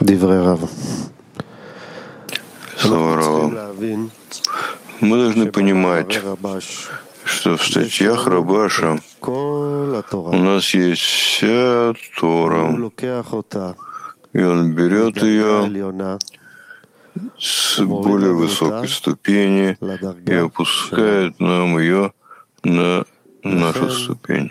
Слова Рава. Мы должны понимать, что в статьях Рабаша у нас есть вся Тора, и он берет ее с более высокой ступени и опускает нам ее на нашу ступень.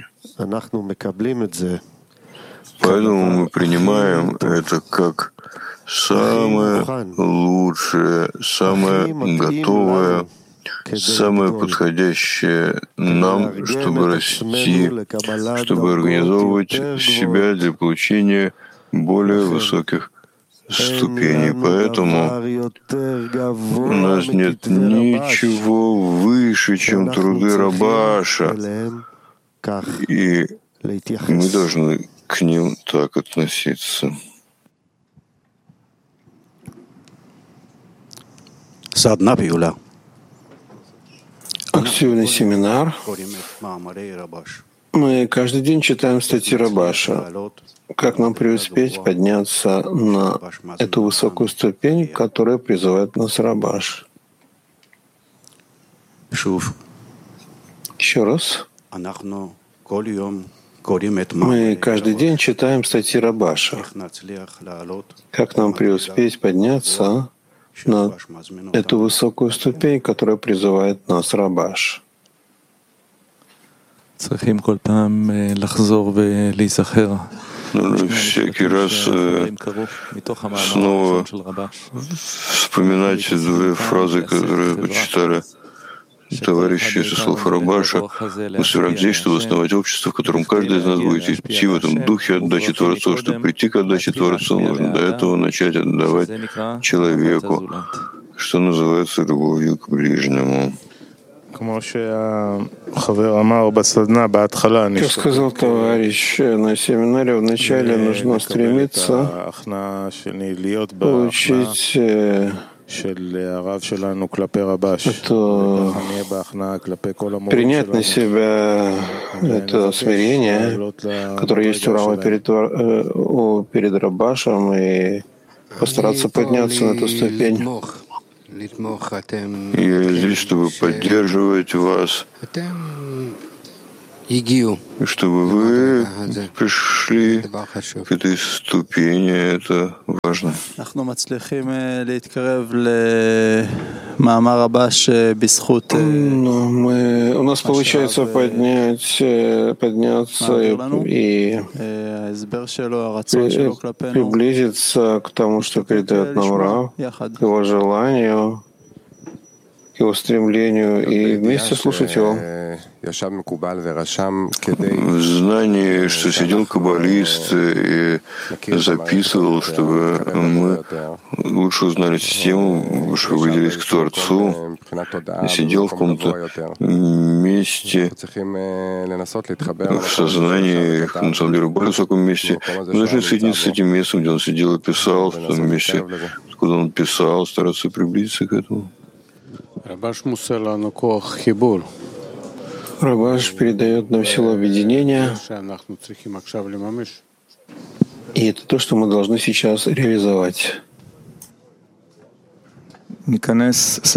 Поэтому мы принимаем это как самое лучшее, самое готовое, самое подходящее нам, чтобы расти, чтобы организовывать себя для получения более высоких ступеней. Поэтому у нас нет ничего выше, чем труды Рабаша, и мы должны к ним так относиться. Активный семинар. Мы каждый день читаем статьи Рабаша. Как нам преуспеть, подняться на эту высокую ступень, которая призывает нас Рабаш? Еще раз. Мы каждый день читаем статьи Рабаша. Как нам преуспеть, подняться на эту высокую ступень, которая призывает нас Рабаш? Нужно всякий раз снова вспоминать две фразы, которые прочитали товарищи со слов Рабаша. Мы собираем здесь, чтобы основать общество, в котором каждый из нас будет идти в этом духе отдачи Творцу. Чтобы прийти к отдаче Творцу, нужно до этого начать отдавать человеку, что называется любовью к ближнему. Как сказал товарищ на семинаре, вначале нужно стремиться получить принять на себя это смирение, которое есть у Рава перед Рабашем, и постараться подняться на эту ступень. Я здесь, чтобы поддерживать вас, и чтобы вы пришли к этой ступени, это важно. У нас получается подняться и приблизиться к тому, что передает нам Рав, к его желанию, к его стремлению, и вместе слушать его. В знании, что сидел каббалист и записывал, чтобы мы лучше узнали систему, лучше выделились к Творцу, и сидел в каком-то месте, в сознании, на самом деле, в более высоком месте. Мы должны соединиться с этим местом, где он сидел и писал, в том месте, куда он писал, стараться приблизиться к этому. Рабаш передает нам силу объединения, и это то, что мы должны сейчас реализовать. Наверное,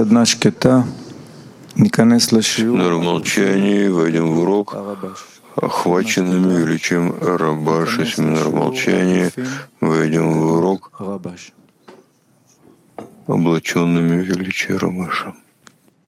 в молчании войдем в урок, охваченными величием Рабаша. Семинар в молчании войдем в урок, облаченными в величие Рабаша.